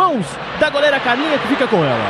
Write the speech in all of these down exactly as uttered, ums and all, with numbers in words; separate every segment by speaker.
Speaker 1: mãos da goleira Carlinha, que fica com ela.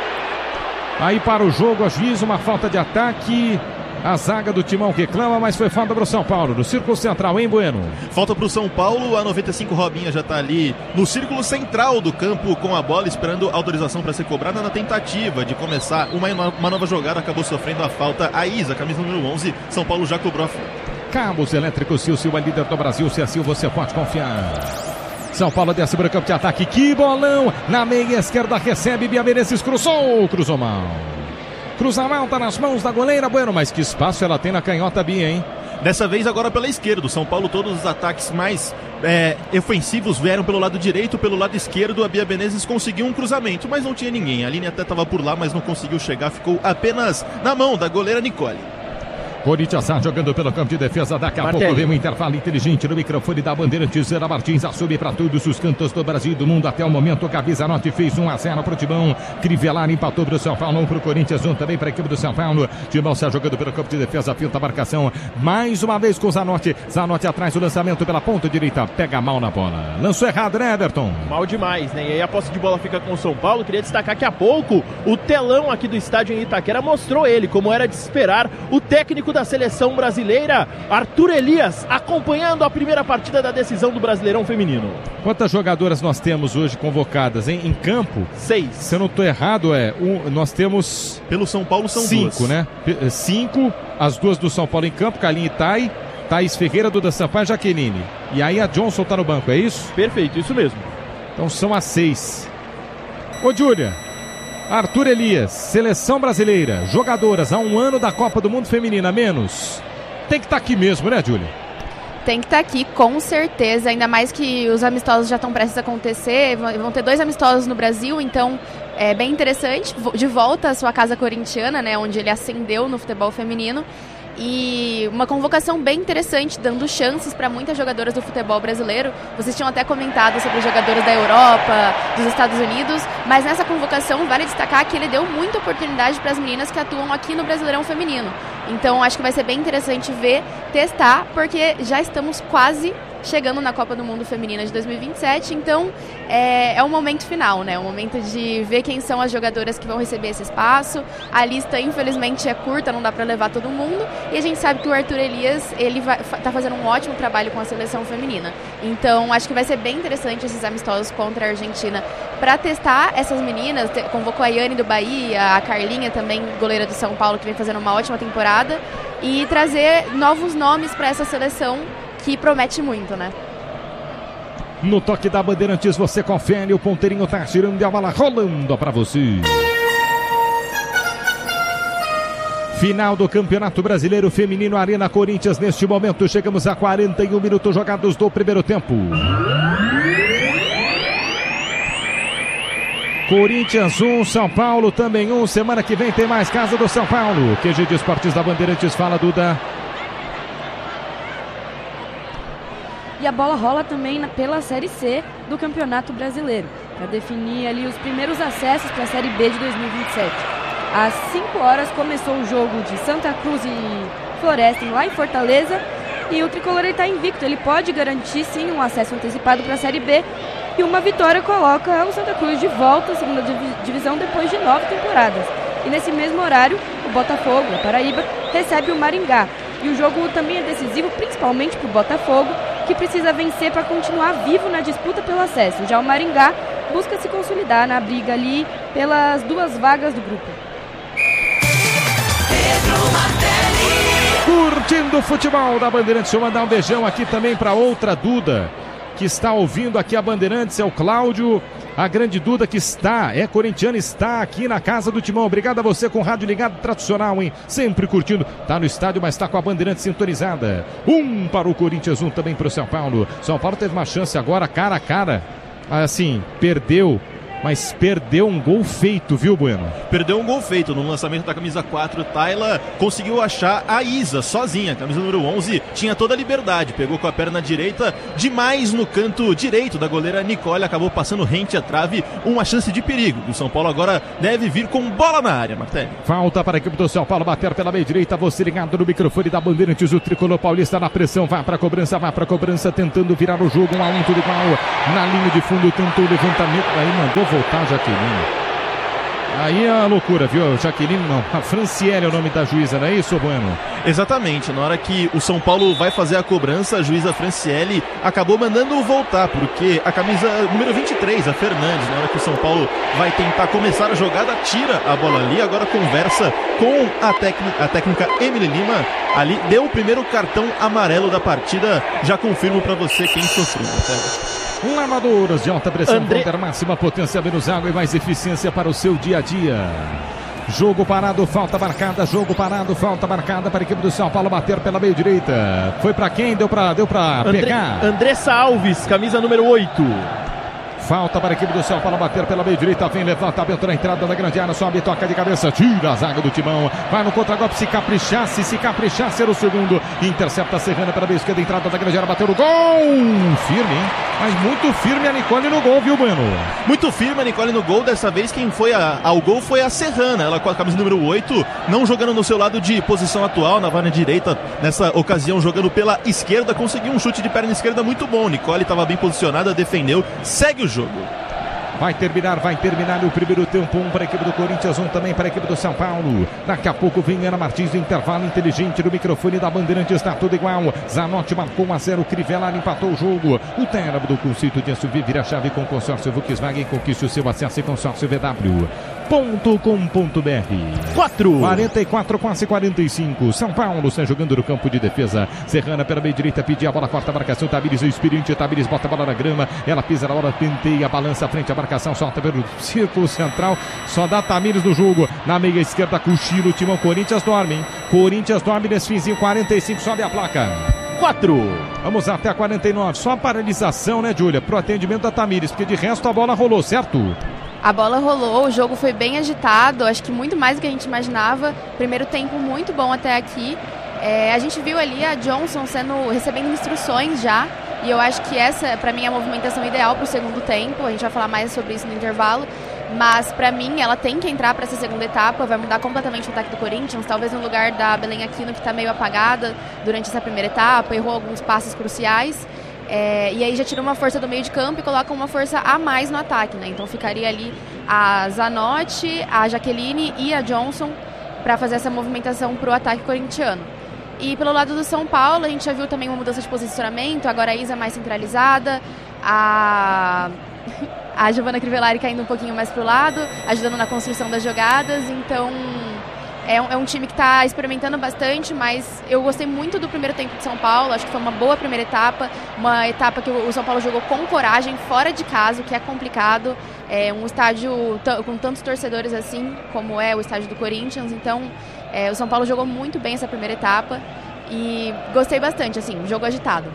Speaker 2: Aí para o jogo, a juiz, uma falta de ataque. A zaga do Timão reclama, mas foi falta para o São Paulo, no círculo central, hein, Bueno?
Speaker 3: Falta para o São Paulo, a noventa e cinco Robinha já está ali no círculo central do campo com a bola, esperando autorização para ser cobrada na tentativa de começar uma, uma nova jogada, acabou sofrendo a falta. A Isa, camisa número onze, São Paulo já cobrou a falta.
Speaker 2: Cabos elétricos, Sil Sil é líder do Brasil, se assim você pode confiar. São Paulo desce para o campo de ataque, que bolão, na meia esquerda recebe, Bia Menezes cruzou, cruzou mal. Cruza mal, tá nas mãos da goleira, Bueno, mas que espaço ela tem na canhota, Bia, hein?
Speaker 3: Dessa vez agora pela esquerda, o São Paulo, todos os ataques mais é, ofensivos vieram pelo lado direito, pelo lado esquerdo, a Bia Menezes conseguiu um cruzamento, mas não tinha ninguém, a linha até estava por lá, mas não conseguiu chegar, ficou apenas na mão da goleira Nicole.
Speaker 2: Corinthians está jogando pelo campo de defesa. Daqui a Martelli. pouco vem um intervalo inteligente no microfone da Bandeirantes. Zera Martins assume para todos os cantos do Brasil e do mundo. Até o momento, Gabizanotti fez um a zero para o Timão. Crivellari empatou para o São Paulo, um para o Corinthians, um também para a equipe do São Paulo. Timão está jogando pelo campo de defesa, finta a marcação. Mais uma vez com o Zanotti. Zanotti atrás do lançamento pela ponta direita. Pega mal na bola. Lançou errado, né, Everton?
Speaker 1: Mal demais, né? E aí a posse de bola fica com o São Paulo. Queria destacar que há pouco o telão aqui do estádio em Itaquera mostrou ele, como era de se esperar, o técnico da seleção brasileira. Brasileira, Arthur Elias, acompanhando a primeira partida da decisão do Brasileirão Feminino.
Speaker 2: Quantas jogadoras nós temos hoje convocadas, hein? Em campo?
Speaker 1: Seis.
Speaker 2: Se eu não estou errado, é um, nós temos...
Speaker 3: Pelo São Paulo são
Speaker 2: cinco,
Speaker 3: duas.
Speaker 2: né? Cinco, as duas do São Paulo em campo, Kaline e Thay, Thaís Ferreira, Duda Sampaio e Jaqueline. E aí a Johnson está no banco, é isso?
Speaker 1: Perfeito, isso mesmo.
Speaker 2: Então são as seis. Ô, Júlia, Arthur Elias, seleção brasileira, jogadoras a um ano da Copa do Mundo Feminina, menos... Tem que estar tá aqui mesmo, né, Júlia?
Speaker 4: Tem que estar tá aqui, com certeza. Ainda mais que os amistosos já estão prestes a acontecer. Vão ter dois amistosos no Brasil, então é bem interessante. De volta à sua casa corintiana, né, onde ele ascendeu no futebol feminino. E uma convocação bem interessante, dando chances para muitas jogadoras do futebol brasileiro. Vocês tinham até comentado sobre jogadoras da Europa, dos Estados Unidos, mas nessa convocação vale destacar que ele deu muita oportunidade para as meninas que atuam aqui no Brasileirão Feminino. Então acho que vai ser bem interessante ver, testar, porque já estamos quase chegando na Copa do Mundo Feminina de dois mil e vinte e sete, então é, é o momento final, né? O momento de ver quem são as jogadoras que vão receber esse espaço. A lista, infelizmente, é curta, não dá para levar todo mundo, e a gente sabe que o Arthur Elias, ele vai, tá fazendo um ótimo trabalho com a seleção feminina. Então, acho que vai ser bem interessante esses amistosos contra a Argentina para testar essas meninas. Convocou a Yane do Bahia, a Carlinha também, goleira do São Paulo, que vem fazendo uma ótima temporada, e trazer novos nomes para essa seleção que promete muito, né?
Speaker 2: No toque da Bandeirantes você confere, o ponteirinho tá girando e a bola rolando para você. Final do Campeonato Brasileiro Feminino, Arena Corinthians. Neste momento chegamos a quarenta e um minutos jogados do primeiro tempo. Corinthians um, São Paulo também um. Semana que vem tem mais Casa do São Paulo. Q G de Esportes da Bandeirantes, fala, Duda.
Speaker 5: E a bola rola também na, pela Série C do Campeonato Brasileiro, para definir ali os primeiros acessos para a Série B de dois mil e vinte e sete. Às cinco horas começou o jogo de Santa Cruz e Floresta lá em Fortaleza, e o tricolor está invicto, ele pode garantir sim um acesso antecipado para a Série B, e uma vitória coloca o Santa Cruz de volta à segunda divisão depois de nove temporadas. E nesse mesmo horário, o Botafogo, da Paraíba, recebe o Maringá. E o jogo também é decisivo, principalmente para o Botafogo, que precisa vencer para continuar vivo na disputa pelo acesso. Já o Maringá busca se consolidar na briga ali pelas duas vagas do grupo.
Speaker 2: Curtindo o futebol da Bandeirantes, deixa eu mandar um beijão aqui também para outra Duda que está ouvindo aqui a Bandeirantes, é o Cláudio, a grande Duda que está, é corintiana, está aqui na casa do Timão. Obrigado a você com o rádio ligado tradicional, hein? Sempre curtindo, tá no estádio, mas está com a Bandeirantes sintonizada. Um para o Corinthians, um também para o São Paulo. São Paulo teve uma chance agora cara a cara, assim, perdeu Mas perdeu um gol feito, viu, Bueno?
Speaker 3: Perdeu um gol feito no lançamento da camisa quatro. Tayla conseguiu achar a Isa sozinha. A camisa número onze tinha toda a liberdade. Pegou com a perna direita demais no canto direito da goleira Nicole. Acabou passando rente à trave. Uma chance de perigo. O São Paulo agora deve vir com bola na área, Martelli.
Speaker 2: Falta para a equipe do São Paulo bater pela meia direita. Você ligado no microfone da Bandeirantes. O tricolor paulista na pressão. Vai para a cobrança, vai para a cobrança. Tentando virar o jogo. Um a um, tudo igual. Na linha de fundo tentou o levantamento. Aí mandou voltar Jaqueline. Aí é a loucura, viu? Jaqueline não. A Franciele é o nome da juíza, não é isso, Bueno?
Speaker 3: Exatamente. Na hora que o São Paulo vai fazer a cobrança, a juíza Franciele acabou mandando voltar, porque a camisa número vinte e três, a Fernandes, na hora que o São Paulo vai tentar começar a jogada, tira a bola ali, agora conversa com a, técnica, a técnica Emily Lima. Ali deu o primeiro cartão amarelo da partida. Já confirmo pra você quem sofreu. Até.
Speaker 2: Lavadoras de alta pressão,
Speaker 1: André...
Speaker 2: Wander, máxima potência, menos água e mais eficiência para o seu dia a dia. Jogo parado, falta marcada, jogo parado, falta marcada para a equipe do São Paulo bater pela meia direita. Foi para quem? Deu para deu para
Speaker 1: André...
Speaker 2: pegar.
Speaker 1: Andressa Alves, camisa número oito.
Speaker 2: Falta para a equipe do São Paulo bater pela meia direita. Vem levantamento na entrada da grande área. Sobe, toca de cabeça. Tira a zaga do Timão. Vai no contra-golpe. Se caprichasse, se caprichasse era o segundo. Intercepta a Serrana pela meia esquerda. Entrada da grande área. Bateu no gol. Firme, hein? Mas muito firme a Nicole no gol, viu, Bueno?
Speaker 3: Muito firme a Nicole no gol. Dessa vez quem foi a, ao gol foi a Serrana. Ela com a camisa número oito. Não jogando no seu lado de posição atual. Na vara direita. Nessa ocasião jogando pela esquerda. Conseguiu um chute de perna esquerda muito bom. Nicole estava bem posicionada. Defendeu. Segue o jogo.
Speaker 2: Vai terminar, vai terminar o primeiro tempo. Um para a equipe do Corinthians, um também para a equipe do São Paulo. Daqui a pouco vem Ana Martins do intervalo inteligente no microfone da Bandeirantes. Está tudo igual. Zanotti marcou um a zero. Crivellari empatou o jogo. O técnico do conceito de S U V vira chave com consórcio Volkswagen. Conquiste o seu acesso em consórcio V W ponto com ponto b r.
Speaker 1: quatro.
Speaker 2: quarenta e quatro, quase quarenta e cinco. São Paulo está jogando no campo de defesa. Serrana pela meia direita, pedia a bola, corta a marcação. Tamires, o experiente. Tamires bota a bola na grama. Ela pisa na bola, penteia, balança à frente a marcação. Solta pelo círculo central. Só dá Tamires no jogo. Na meia esquerda, cochilo. Timão, Corinthians dorme, hein? Corinthians dorme nesse finzinho. quarenta e cinco, sobe a placa.
Speaker 1: quatro.
Speaker 2: Vamos até a quarenta e nove. Só a paralisação, né, Júlia? Pro atendimento da Tamires, porque de resto a bola rolou, certo?
Speaker 4: A bola rolou, o jogo foi bem agitado, acho que muito mais do que a gente imaginava. Primeiro tempo muito bom até aqui. É, a gente viu ali a Johnson sendo, recebendo instruções já. E eu acho que essa, pra mim, é a movimentação ideal pro segundo tempo. A gente vai falar mais sobre isso no intervalo. Mas, pra mim, ela tem que entrar para essa segunda etapa. Vai mudar completamente o ataque do Corinthians. Talvez no lugar da Belém Aquino, que tá meio apagada durante essa primeira etapa. Errou alguns passes cruciais. É, e aí já tira uma força do meio de campo e coloca uma força a mais no ataque, né? Então ficaria ali a Zanotti, a Jaqueline e a Johnson para fazer essa movimentação pro ataque corintiano. E pelo lado do São Paulo, a gente já viu também uma mudança de posicionamento. Agora a Isa mais centralizada, a, a Giovanna Crivellari caindo um pouquinho mais pro lado, ajudando na construção das jogadas. Então é um, é um time que está experimentando bastante, mas eu gostei muito do primeiro tempo de São Paulo. Acho que foi uma boa primeira etapa, uma etapa que o São Paulo jogou com coragem, fora de casa, o que é complicado. É um estádio com tantos torcedores assim, como é o estádio do Corinthians. Então, é, o São Paulo jogou muito bem essa primeira etapa e gostei bastante, assim, jogo agitado.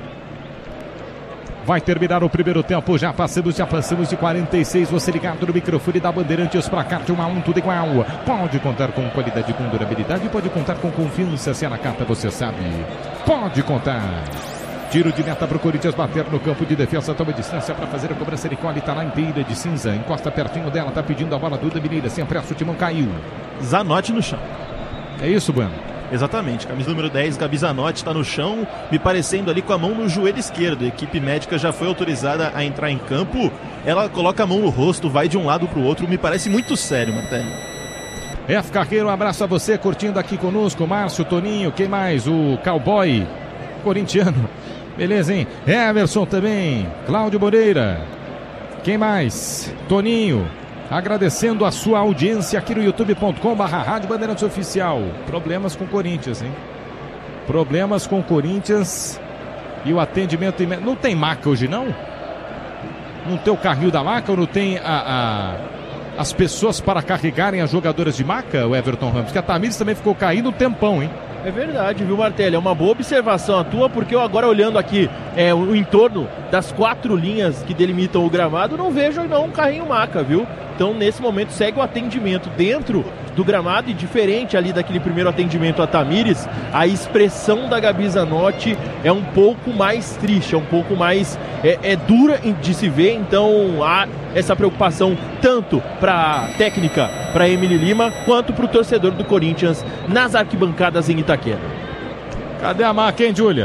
Speaker 2: Vai terminar o primeiro tempo, já passamos, já passamos de quarenta e seis. Você ligado no microfone da Bandeirantes para cá de um a um, tudo igual. Pode contar com qualidade, com durabilidade, pode contar com confiança. Se é na carta, você sabe. Pode contar. Tiro de meta para o Corinthians bater no campo de defesa. Toma distância para fazer a cobrança. Nicole está lá inteira de cinza. Encosta pertinho dela, está pedindo a bola. Duda Mineira, sem pressa, o Timão caiu.
Speaker 3: Zanotti no chão.
Speaker 2: É isso, Bueno?
Speaker 3: Exatamente, camisa número dez, Gabi Zanotti está no chão, me parecendo ali com a mão no joelho esquerdo. A equipe médica já foi autorizada a entrar em campo. Ela coloca a mão no rosto, vai de um lado para o outro. Me parece muito sério, Martelli.
Speaker 2: F. Carreiro, um abraço a você, curtindo aqui conosco. Márcio, Toninho, quem mais? O Cowboy corintiano. Beleza, hein? Emerson também. Cláudio Moreira. Quem mais? Toninho. Agradecendo a sua audiência aqui no youtube ponto com barra Rádio Bandeirantes Oficial. Problemas com o Corinthians, hein? Problemas com o Corinthians e o atendimento... Im... Não tem maca hoje, não? Não tem o carrinho da maca ou não tem a, a... as pessoas para carregarem as jogadoras de maca, o Everton Ramos? Porque a Tamires também ficou caindo um tempão, hein?
Speaker 1: É verdade, viu, Martelli? É uma boa observação a tua, porque eu agora olhando aqui é, o entorno das quatro linhas que delimitam o gramado, não vejo não um carrinho maca, viu? Então, nesse momento, segue o atendimento dentro do gramado e diferente ali daquele primeiro atendimento a Tamires, a expressão da Gabi Zanotti é um pouco mais triste, é um pouco mais é, é dura de se ver, então há essa preocupação tanto para a técnica, para Emily Lima, quanto para o torcedor do Corinthians nas arquibancadas em Itaquera.
Speaker 2: Cadê a maca, hein, Júlia?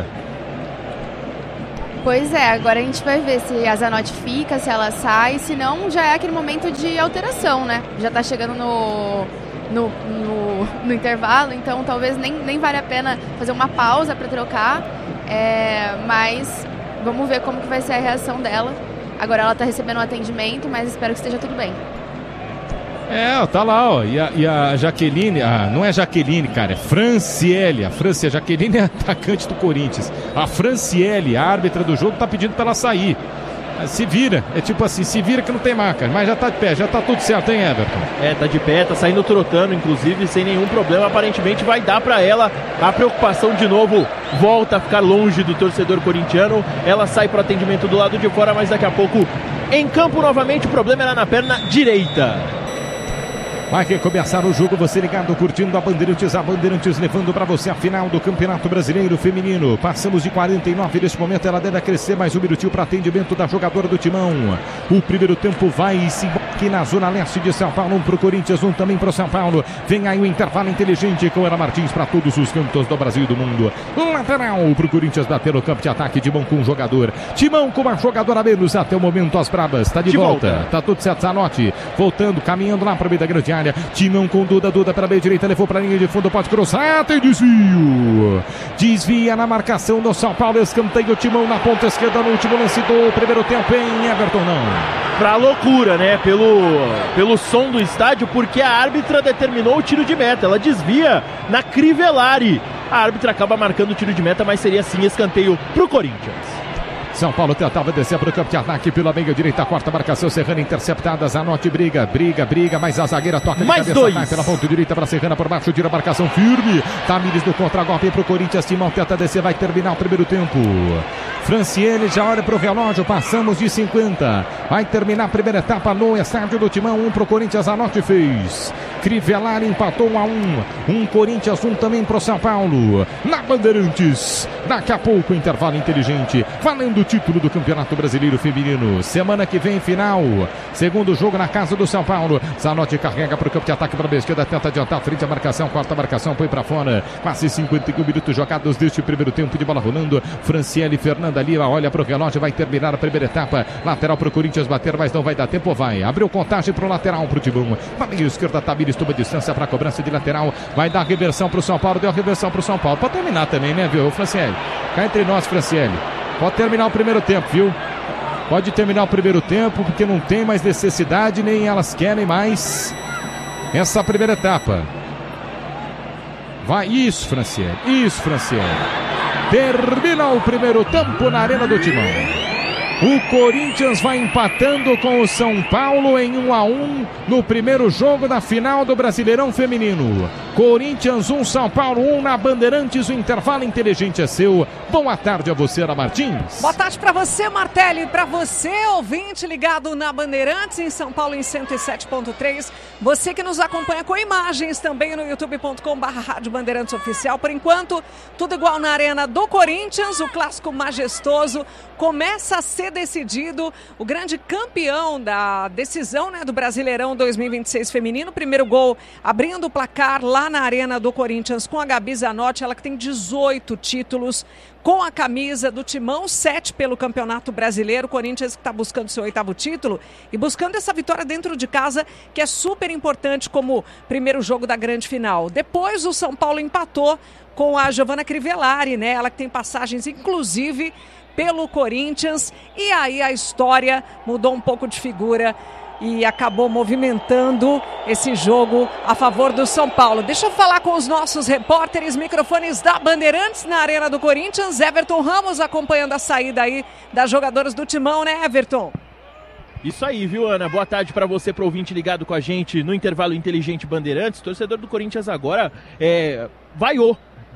Speaker 4: Pois é, agora a gente vai ver se a Zanotti fica, se ela sai, se não já é aquele momento de alteração, né? Já tá chegando no, no, no, no intervalo, então talvez nem, nem vale a pena fazer uma pausa para trocar, é, mas vamos ver como que vai ser a reação dela. Agora ela tá recebendo um atendimento, mas espero que esteja tudo bem.
Speaker 2: É, tá lá, ó. E a, e a Jaqueline, ah, não é Jaqueline, cara, é Franciele. A Francia, a Jaqueline é atacante do Corinthians. A Franciele, a árbitra do jogo, tá pedindo pra ela sair. Se vira, é tipo assim, se vira que não tem marca, mas já tá de pé, já tá tudo certo, hein, Everton?
Speaker 1: É, tá de pé, tá saindo trotando, inclusive, sem nenhum problema. Aparentemente vai dar pra ela. A preocupação de novo volta a ficar longe do torcedor corintiano. Ela sai pro atendimento do lado de fora, mas daqui a pouco em campo novamente. O problema era na perna direita.
Speaker 2: Vai que começar o jogo, você ligado, curtindo a Bandeirantes, a Bandeirantes levando para você a final do Campeonato Brasileiro Feminino. Passamos de quarenta e nove, nesse momento ela deve crescer mais um minutinho para atendimento da jogadora do Timão. O primeiro tempo vai se aqui na zona leste de São Paulo, um pro Corinthians, um também pro São Paulo. Vem aí o intervalo inteligente com Ana Martins para todos os cantos do Brasil e do mundo. Lateral pro Corinthians bater no campo de ataque, Timão com um jogador. Timão com uma jogadora a menos até o momento, as brabas, tá de, de volta. volta. Tá tudo certo, Zanotti, voltando, caminhando lá para meio da grande área. Timão com Duda, Duda para a meia direita, levou para a linha de fundo, pode cruzar, tem desvio. Desvia na marcação do São Paulo, escanteio Timão na ponta esquerda no último lance do primeiro tempo em Everton, não.
Speaker 1: Pra loucura, né? Pelo, pelo som do estádio, porque a árbitra determinou o tiro de meta, ela desvia na Crivellari. A árbitra acaba marcando o tiro de meta, mas seria sim escanteio pro Corinthians.
Speaker 2: São Paulo tentava descer para o campo de ataque pela meia direita, quarta marcação, Serrana interceptada, Zanotti briga, briga, briga, mas a zagueira toca de
Speaker 1: mais
Speaker 2: cabeça,
Speaker 1: dois.
Speaker 2: Vai pela ponta direita para Serrana por baixo, tira a marcação firme, Tamires no contra-golpe para o Corinthians, Timão tenta descer, vai terminar o primeiro tempo. Franciele já olha para o relógio, passamos de cinquenta, vai terminar a primeira etapa no estádio do Timão, um para o Corinthians, Zanotti fez, Crivellari empatou um a um, um Corinthians, um também para o São Paulo, na Bandeirantes, daqui a pouco intervalo inteligente, valendo título do Campeonato Brasileiro Feminino. Semana que vem, final. Segundo jogo na casa do São Paulo. Zanotti carrega para o campo de ataque para a esquerda, tenta adiantar frente à marcação, quarta marcação, põe para fora. Quase cinquenta e um minutos jogados deste primeiro tempo de bola rolando. Franciele Fernanda Lima olha para o relógio, vai terminar a primeira etapa. Lateral para o Corinthians bater, mas não vai dar tempo, vai. Abriu contagem para o lateral para o Timão. Na meia esquerda, Tamires toma distância para a cobrança de lateral. Vai dar reversão para o São Paulo, deu a reversão para o São Paulo. Pode terminar também, né, viu, Franciele? Cá entre nós, Franciele. Pode terminar o primeiro tempo, viu? Pode terminar o primeiro tempo, porque não tem mais necessidade, nem elas querem mais essa primeira etapa. Vai, isso, Franciele. Isso, Franciele. Termina o primeiro tempo na Arena do Timão. O Corinthians vai empatando com o São Paulo em um a um no primeiro jogo da final do Brasileirão Feminino. Corinthians um, São Paulo um na Bandeirantes. O intervalo inteligente é seu. Boa tarde a você, Ana Martins.
Speaker 6: Boa tarde para você, Martelli. Para você, ouvinte ligado na Bandeirantes em São Paulo em cento e sete ponto três. Você que nos acompanha com imagens também no youtube ponto com barra Rádio Bandeirantes Oficial. Por enquanto, tudo igual na Arena do Corinthians. O clássico majestoso começa a ser decidido. O grande campeão da decisão, né, do Brasileirão dois mil e vinte e seis feminino. Primeiro gol abrindo o placar lá na Arena do Corinthians com a Gabi Zanotti, ela que tem dezoito títulos com a camisa do Timão, sete pelo Campeonato Brasileiro. O Corinthians que está buscando seu oitavo título e buscando essa vitória dentro de casa, que é super importante como primeiro jogo da grande final. Depois o São Paulo empatou com a Giovanna Crivellari, né? Ela que tem passagens inclusive pelo Corinthians, e aí a história mudou um pouco de figura e acabou movimentando esse jogo a favor do São Paulo. Deixa eu falar com os nossos repórteres, microfones da Bandeirantes na Arena do Corinthians. Everton Ramos acompanhando a saída aí das jogadoras do Timão, né, Everton?
Speaker 1: Isso aí, viu, Ana? Boa tarde para você, pro ouvinte ligado com a gente no intervalo inteligente Bandeirantes. Torcedor do Corinthians agora é, vaiou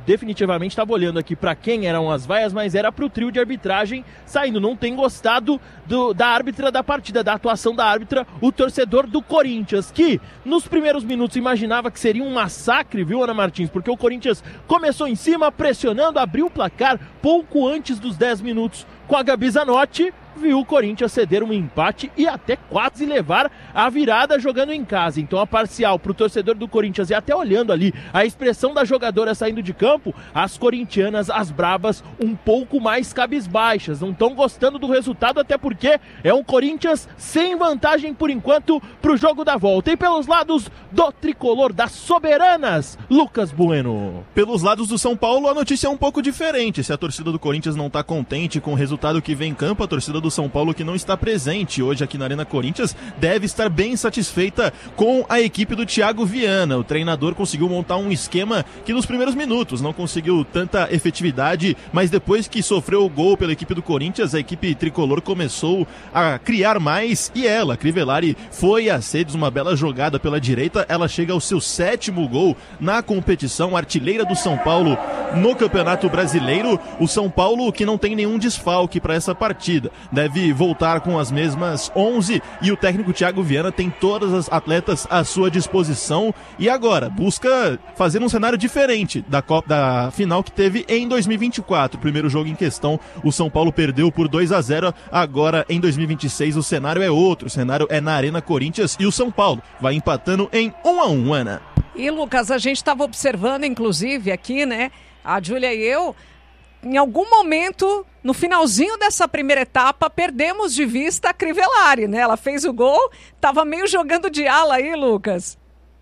Speaker 1: definitivamente estava olhando aqui para quem eram as vaias, mas era para o trio de arbitragem saindo. Não tem gostado do, da árbitra da partida, da atuação da árbitra, o torcedor do Corinthians, que nos primeiros minutos imaginava que seria um massacre, viu, Ana Martins? Porque o Corinthians começou em cima, pressionando, abriu o placar pouco antes dos dez minutos com a Gabi Zanotti, viu o Corinthians ceder um empate e até quase levar a virada jogando em casa. Então a parcial para o torcedor do Corinthians, e até olhando ali a expressão da jogadora saindo de campo, as corintianas, as bravas, um pouco mais cabisbaixas, não estão gostando do resultado, até porque é um Corinthians sem vantagem por enquanto para o jogo da volta. E pelos lados do tricolor das soberanas, Lucas Bueno.
Speaker 3: Pelos lados do São Paulo, a notícia é um pouco diferente. Se a torcida do Corinthians não está contente com o resultado que vem em campo, a torcida do São Paulo, que não está presente hoje aqui na Arena Corinthians, deve estar bem satisfeita com a equipe do Thiago Viana. O treinador conseguiu montar um esquema que nos primeiros minutos não conseguiu tanta efetividade, mas depois que sofreu o gol pela equipe do Corinthians, a equipe tricolor começou a criar mais, e ela, Crivellari, foi a Cedes, uma bela jogada pela direita, ela chega ao seu sétimo gol na competição, artilheira do São Paulo no Campeonato Brasileiro. O São Paulo que não tem nenhum desfalque para essa partida, deve voltar com as mesmas onze, e o técnico Thiago Viana tem todas as atletas à sua disposição, e agora busca fazer um cenário diferente da, Copa, da final que teve em dois mil e vinte e quatro. O primeiro jogo em questão, o São Paulo perdeu por dois a zero, agora em dois mil e vinte e seis o cenário é outro, o cenário é na Arena Corinthians, e o São Paulo vai empatando em um a um, Ana.
Speaker 6: E Lucas, a gente estava observando inclusive aqui, né, a Júlia e eu, em algum momento, no finalzinho dessa primeira etapa, perdemos de vista a Crivellari, né? Ela fez o gol, estava meio jogando de ala aí, Lucas.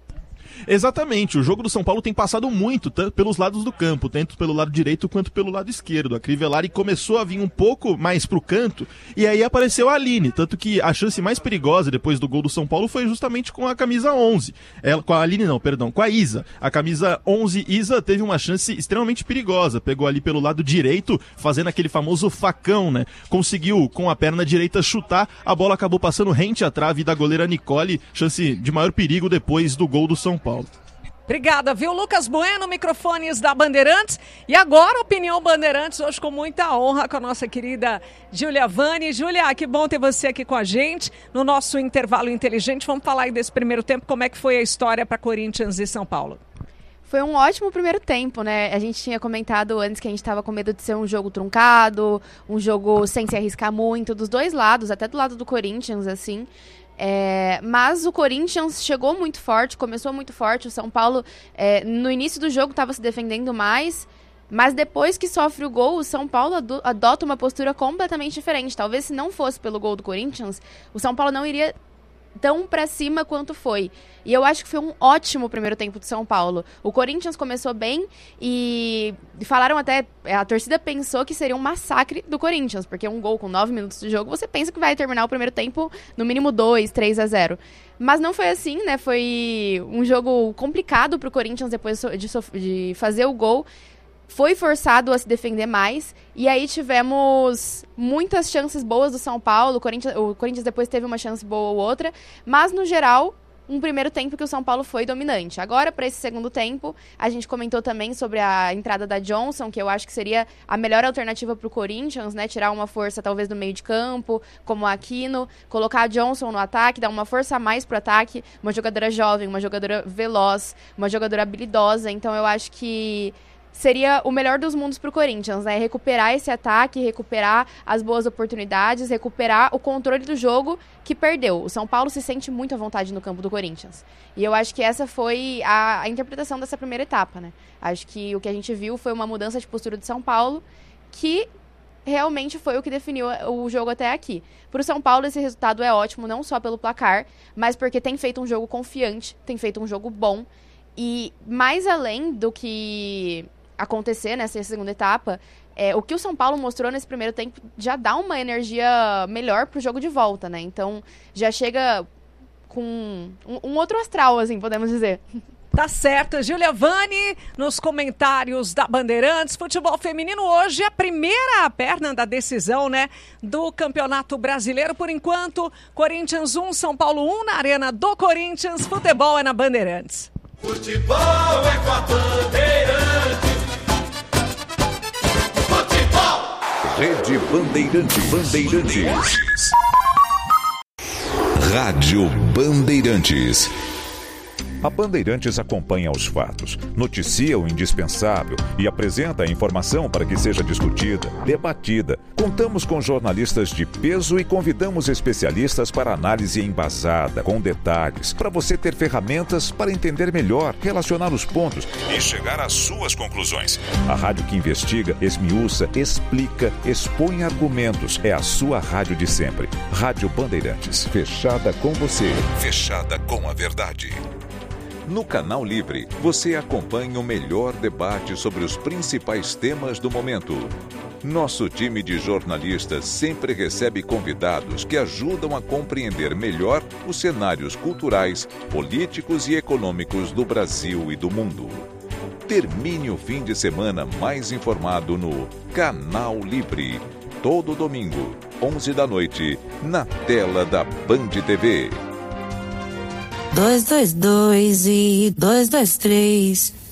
Speaker 3: Exatamente, o jogo do São Paulo tem passado muito tanto pelos lados do campo, tanto pelo lado direito quanto pelo lado esquerdo. A Crivellari começou a vir um pouco mais pro canto, e aí apareceu a Aline, tanto que a chance mais perigosa depois do gol do São Paulo foi justamente com a camisa onze. Ela, com a Aline não, perdão, com a Isa. A camisa onze, Isa, teve uma chance extremamente perigosa, pegou ali pelo lado direito, fazendo aquele famoso facão, né? Conseguiu com a perna direita chutar, a bola acabou passando rente à trave da goleira Nicole, chance de maior perigo depois do gol do São Paulo.
Speaker 6: Obrigada, viu? Lucas Bueno, microfones da Bandeirantes. E agora, Opinião Bandeirantes, hoje com muita honra com a nossa querida Júlia Vani. Júlia, que bom ter você aqui com a gente no nosso intervalo inteligente. Vamos falar aí desse primeiro tempo, como é que foi a história para Corinthians e São Paulo?
Speaker 4: Foi um ótimo primeiro tempo, né? A gente tinha comentado antes que a gente estava com medo de ser um jogo truncado, um jogo sem se arriscar muito, dos dois lados, até do lado do Corinthians, assim. É, mas o Corinthians chegou muito forte, começou muito forte. O São Paulo, é, no início do jogo, estava se defendendo mais, mas depois que sofre o gol, o São Paulo adota uma postura completamente diferente. Talvez se não fosse pelo gol do Corinthians, o São Paulo não iria tão pra cima quanto foi. E eu acho que foi um ótimo primeiro tempo do São Paulo. O Corinthians começou bem e falaram até, a torcida pensou que seria um massacre do Corinthians, porque um gol com nove minutos de jogo, você pensa que vai terminar o primeiro tempo no mínimo dois, três a zero. Mas não foi assim, né? Foi um jogo complicado pro Corinthians depois de, de fazer o gol. Foi forçado a se defender mais, e aí tivemos muitas chances boas do São Paulo. O Corinthians, o Corinthians depois teve uma chance boa ou outra, mas no geral, um primeiro tempo que o São Paulo foi dominante. Agora, para esse segundo tempo, a gente comentou também sobre a entrada da Johnson, que eu acho que seria a melhor alternativa para o Corinthians, né? Tirar uma força talvez do meio de campo, como a Aquino, colocar a Johnson no ataque, dar uma força a mais para o ataque, uma jogadora jovem, uma jogadora veloz, uma jogadora habilidosa. Então eu acho que seria o melhor dos mundos para o Corinthians, né? Recuperar esse ataque, recuperar as boas oportunidades, recuperar o controle do jogo que perdeu. O São Paulo se sente muito à vontade no campo do Corinthians. E eu acho que essa foi a, a interpretação dessa primeira etapa, né? Acho que o que a gente viu foi uma mudança de postura do São Paulo que realmente foi o que definiu o jogo até aqui. Para o São Paulo, esse resultado é ótimo, não só pelo placar, mas porque tem feito um jogo confiante, tem feito um jogo bom. E mais além do que acontecer nessa segunda etapa, é, o que o São Paulo mostrou nesse primeiro tempo já dá uma energia melhor pro jogo de volta, né? Então, já chega com um, um outro astral, assim, podemos dizer.
Speaker 6: Tá certo, Júlia Vani, nos comentários da Bandeirantes. Futebol feminino hoje, a primeira perna da decisão, né, do Campeonato Brasileiro. Por enquanto, Corinthians um, São Paulo um, na Arena do Corinthians. Futebol é na Bandeirantes.
Speaker 7: Futebol é com a Bandeirantes. Rede Bandeirantes. Bandeirantes. Rádio Bandeirantes. A Bandeirantes acompanha os fatos, noticia o indispensável e apresenta a informação para que seja discutida, debatida. Contamos com jornalistas de peso e convidamos especialistas para análise embasada, com detalhes, para você ter ferramentas para entender melhor, relacionar os pontos e chegar às suas conclusões. A rádio que investiga, esmiuça, explica, expõe argumentos. É a sua rádio de sempre. Rádio Bandeirantes, fechada com você, fechada com a verdade. No Canal Livre, você acompanha o melhor debate sobre os principais temas do momento. Nosso time de jornalistas sempre recebe convidados que ajudam a compreender melhor os cenários culturais, políticos e econômicos do Brasil e do mundo. Termine o fim de semana mais informado no Canal Livre. Todo domingo, onze da noite, na tela da Band T V.
Speaker 8: Dois, dois, dois e dois, dois, três.